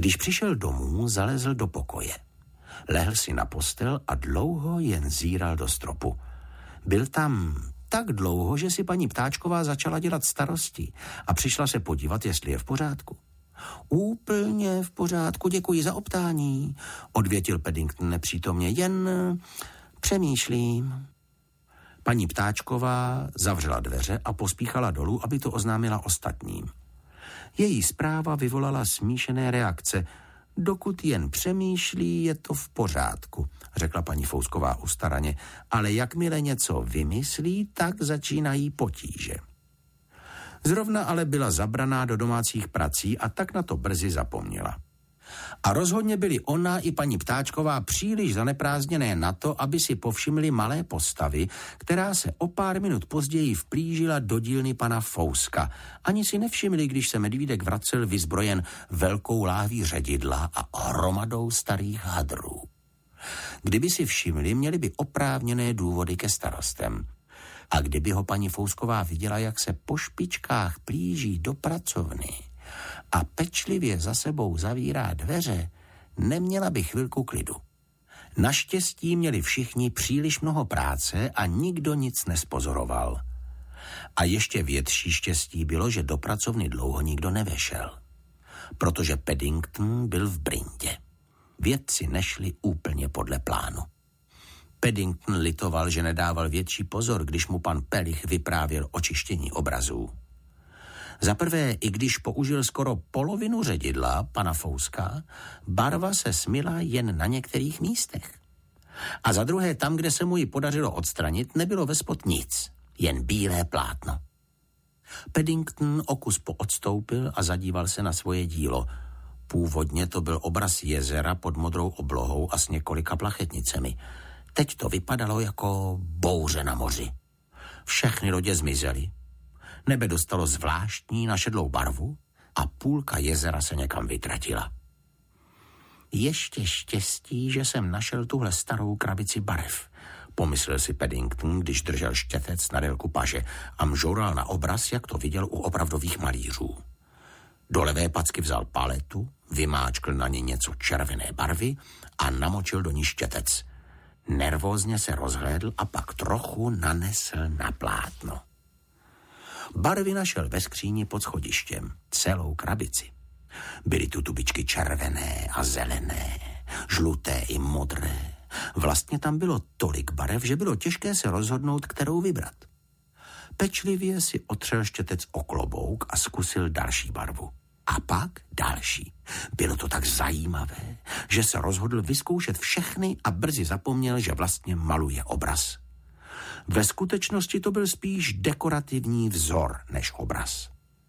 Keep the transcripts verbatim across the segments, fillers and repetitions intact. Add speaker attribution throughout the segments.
Speaker 1: Když přišel domů, zalezl do pokoje. Lehl si na postel a dlouho jen zíral do stropu. Byl tam tak dlouho, že si paní Ptáčková začala dělat starosti a přišla se podívat, jestli je v pořádku. Úplně v pořádku, děkuji za optání, odvětil Paddington nepřítomně, jen přemýšlím. Paní Ptáčková zavřela dveře a pospíchala dolů, aby to oznámila ostatním. Její zpráva vyvolala smíšené reakce. Dokud jen přemýšlí, je to v pořádku, řekla paní Fousková ustaraně, ale jakmile něco vymyslí, tak začínají potíže. Zrovna ale byla zabraná do domácích prací a tak na to brzy zapomněla. A rozhodně byly ona i paní Ptáčková příliš zaneprázdněné na to, aby si povšimli malé postavy, která se o pár minut později vplížila do dílny pana Fouska. Ani si nevšimli, když se medvídek vracel vyzbrojen velkou láhví ředidla a hromadou starých hadrů. Kdyby si všimli, měli by oprávněné důvody ke starostem. A kdyby ho paní Fousková viděla, jak se po špičkách plíží do pracovny a pečlivě za sebou zavírá dveře, neměla by chvilku klidu. Naštěstí měli všichni příliš mnoho práce a nikdo nic nespozoroval. A ještě větší štěstí bylo, že do pracovny dlouho nikdo nevešel, protože Paddington byl v brindě. Věci nešly úplně podle plánu. Paddington litoval, že nedával větší pozor, když mu pan Pelich vyprávěl o čištění obrazů. Za prvé, i když použil skoro polovinu ředidla pana Fouska, barva se smyla jen na některých místech. A za druhé, tam, kde se mu ji podařilo odstranit, nebylo vespod nic, jen bílé plátno. Paddington o kus poodstoupil a zadíval se na svoje dílo. Původně to byl obraz jezera pod modrou oblohou a s několika plachetnicemi. Teď to vypadalo jako bouře na moři. Všechny lodě zmizely. Nebe dostalo zvláštní našedlou barvu a půlka jezera se někam vytratila. Ještě štěstí, že jsem našel tuhle starou krabici barev, pomyslel si Paddington, když držel štětec na délku paže a mžoural na obraz, jak to viděl u opravdových malířů. Do levé packy vzal paletu, vymáčkl na ní něco červené barvy a namočil do ní štětec. Nervózně se rozhlédl a pak trochu nanesl na plátno. Barvy našel ve skříni pod schodištěm, celou krabici. Byly tu tubičky červené a zelené, žluté i modré. Vlastně tam bylo tolik barev, že bylo těžké se rozhodnout, kterou vybrat. Pečlivě si otřel štětec o klobouk a zkusil další barvu. A pak další. Bylo to tak zajímavé, že se rozhodl vyzkoušet všechny a brzy zapomněl, že vlastně maluje obraz. Ve skutečnosti to byl spíš dekorativní vzor než obraz.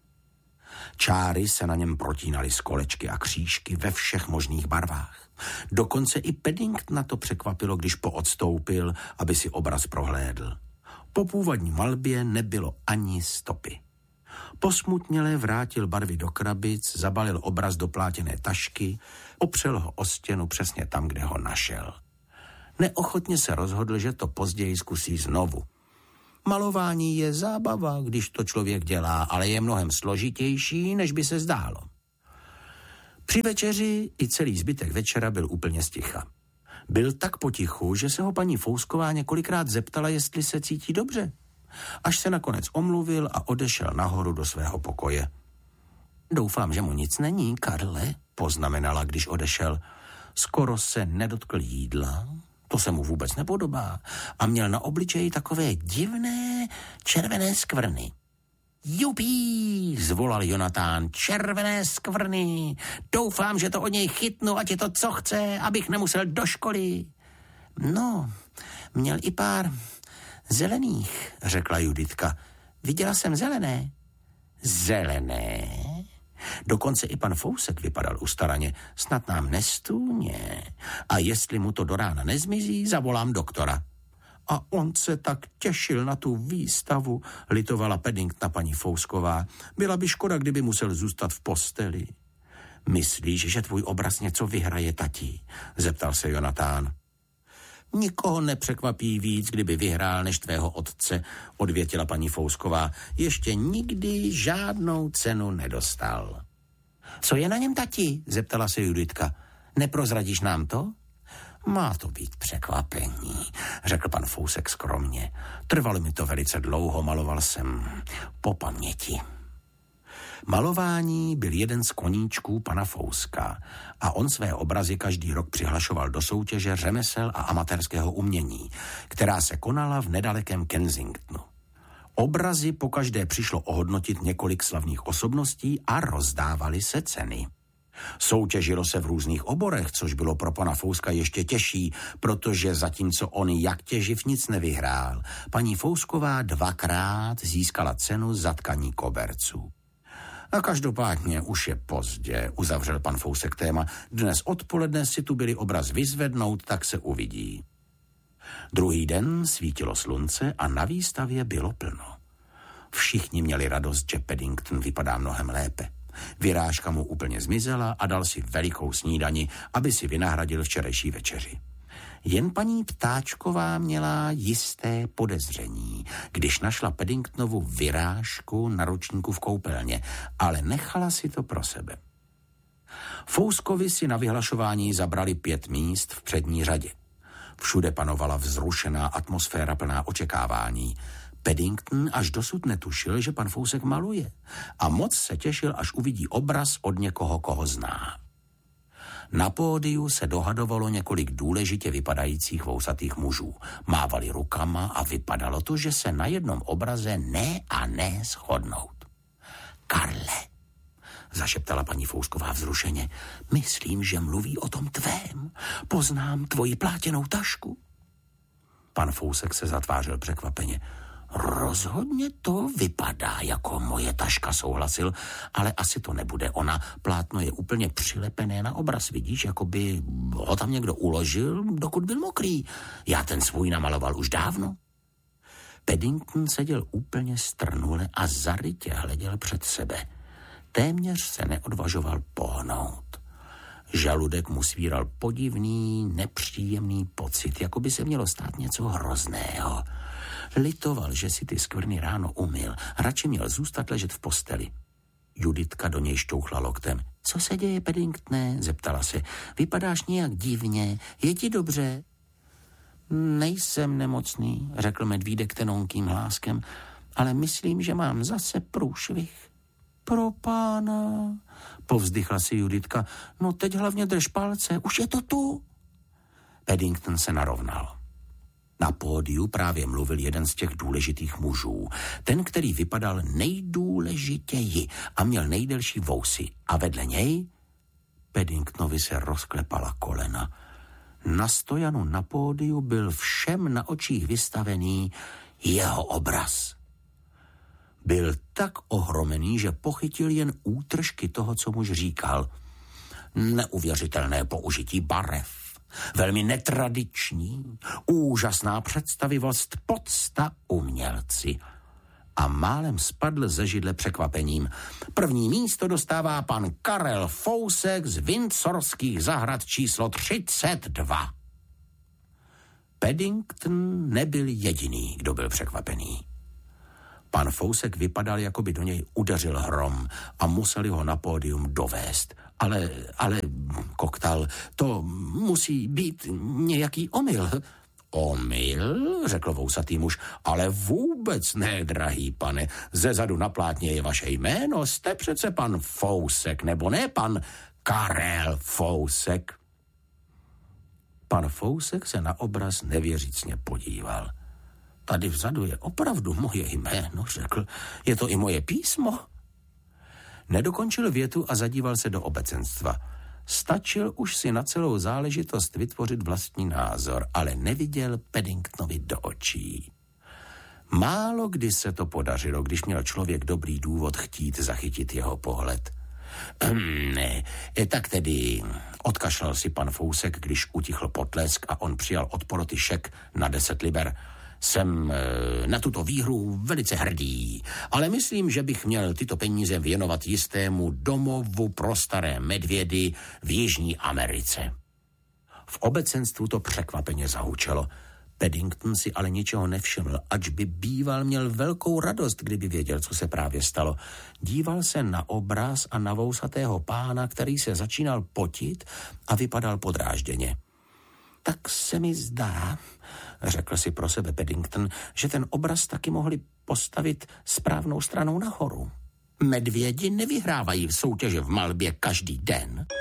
Speaker 1: Čáry se na něm protínaly z kolečky a křížky ve všech možných barvách. Dokonce i Paddington na to překvapilo, když poodstoupil, aby si obraz prohlédl. Po původní malbě nebylo ani stopy. Posmutněle vrátil barvy do krabic, zabalil obraz do plátěné tašky, opřel ho o stěnu přesně tam, kde ho našel. Neochotně se rozhodl, že to později zkusí znovu. Malování je zábava, když to člověk dělá, ale je mnohem složitější, než by se zdálo. Při večeři i celý zbytek večera byl úplně sticha. Byl tak potichu, že se ho paní Fousková několikrát zeptala, jestli se cítí dobře. Až se nakonec omluvil a odešel nahoru do svého pokoje. Doufám, že mu nic není, Karle, poznamenala, když odešel. Skoro se nedotkl jídla, to se mu vůbec nepodobá, a měl na obličeji takové divné červené skvrny. Jupí, zvolal Jonatán, červené skvrny. Doufám, že to od něj chytnu, ať je to co chce, abych nemusel do školy. No, měl i pár zelených, řekla Juditka. Viděla jsem zelené. Zelené? Dokonce i pan Fousek vypadal ustaraně. Snad nám nestůně. A jestli mu to do rána nezmizí, zavolám doktora. A on se tak těšil na tu výstavu, litovala Paddingtona paní Fousková. Byla by škoda, kdyby musel zůstat v posteli. Myslíš, že tvůj obraz něco vyhraje, tati? Zeptal se Jonatán. Nikoho nepřekvapí víc, kdyby vyhrál než tvého otce, odvětila paní Fousková. Ještě nikdy žádnou cenu nedostal. Co je na něm, tati? Zeptala se Juditka. Neprozradíš nám to? Má to být překvapení, řekl pan Fousek skromně. Trvalo mi to velice dlouho, maloval jsem po paměti. Malování byl jeden z koníčků pana Fouska a on své obrazy každý rok přihlašoval do soutěže řemesel a amatérského umění, která se konala v nedalekém Kensingtonu. Obrazy pokaždé přišlo ohodnotit několik slavných osobností a rozdávaly se ceny. Soutěžilo se v různých oborech, což bylo pro pana Fouska ještě těžší, protože zatímco on jak těživ nic nevyhrál, paní Fousková dvakrát získala cenu za tkaní koberců. A každopádně už je pozdě, uzavřel pan Fousek téma. Dnes odpoledne si tu byli obraz vyzvednout, tak se uvidí. Druhý den svítilo slunce a na výstavě bylo plno. Všichni měli radost, že Paddington vypadá mnohem lépe. Vyrážka mu úplně zmizela a dal si velikou snídani, aby si vynahradil včerejší večeři. Jen paní Ptáčková měla jisté podezření, když našla Paddingtonovu vyrážku na ručníku v koupelně, ale nechala si to pro sebe. Fouskovi si na vyhlašování zabrali pět míst v přední řadě. Všude panovala vzrušená atmosféra plná očekávání. Paddington až dosud netušil, že pan Fousek maluje a moc se těšil, až uvidí obraz od někoho, koho zná. Na pódiu se dohadovalo několik důležitě vypadajících vousatých mužů. Mávali rukama a vypadalo to, že se na jednom obraze ne a ne shodnout. Karle, zašeptala paní Fousková vzrušeně, myslím, že mluví o tom tvém. Poznám tvoji plátěnou tašku. Pan Fousek se zatvářil překvapeně. Rozhodně to vypadá jako moje taška, souhlasil, ale asi to nebude ona. Plátno je úplně přilepené na obraz, vidíš, jako by ho tam někdo uložil, dokud byl mokrý. Já ten svůj namaloval už dávno. Paddington seděl úplně strnule a zarytě hleděl před sebe. Téměř se neodvažoval pohnout. Žaludek mu svíral podivný, nepříjemný pocit, jako by se mělo stát něco hrozného. Litoval, že si ty skvrny ráno umyl. Radši měl zůstat ležet v posteli. Juditka do něj šťouchla loktem. Co se děje, Paddingtone? Zeptala se. Vypadáš nějak divně. Je ti dobře? Nejsem nemocný, řekl medvídek tenonkým hláskem, ale myslím, že mám zase průšvih. Pro pána, povzdychla si Juditka. No teď hlavně drž palce, už je to tu. Paddington se narovnal. Na pódiu právě mluvil jeden z těch důležitých mužů. Ten, který vypadal nejdůležitěji a měl nejdelší vousy. A vedle něj Paddingtonovi se rozklepala kolena. Na stojanu na pódiu byl všem na očích vystavený jeho obraz. Byl tak ohromený, že pochytil jen útržky toho, co muž říkal. Neuvěřitelné použití barev. Velmi netradiční, úžasná představivost, podsta umělci. A málem spadl ze židle překvapením. První místo dostává pan Karel Fousek z Windsorských zahrad číslo třicet dva. Paddington nebyl jediný, kdo byl překvapený. Pan Fousek vypadal, jako by do něj udeřil hrom a museli ho na pódium dovést. Ale, ale, koktal, to musí být nějaký omyl. Omyl, řekl vousatý muž, ale vůbec ne, drahý pane. Zezadu na plátně je vaše jméno, jste přece pan Fousek, nebo ne pan Karel Fousek. Pan Fousek se na obraz nevěřícně podíval. Tady vzadu je opravdu moje jméno, řekl. Je to i moje písmo? Nedokončil větu a zadíval se do obecenstva. Stačil už si na celou záležitost vytvořit vlastní názor, ale neviděl Paddingtonovi do očí. Málo kdy se to podařilo, když měl člověk dobrý důvod chtít zachytit jeho pohled. Ne, tak tedy odkašlal si pan Fousek, když utichl potlesk a on přijal od poroty šek na deset liber. Jsem na tuto výhru velice hrdý, ale myslím, že bych měl tyto peníze věnovat jistému domovu pro staré medvědy v Jižní Americe. V obecenstvu to překvapeně zahučelo. Paddington si ale ničeho nevšiml, ač by býval měl velkou radost, kdyby věděl, co se právě stalo. Díval se na obraz a na vousatého pána, který se začínal potit a vypadal podrážděně. Tak se mi zdá, řekl si pro sebe Paddington, že ten obraz taky mohli postavit správnou stranou nahoru. Medvědi nevyhrávají v soutěže v malbě každý den.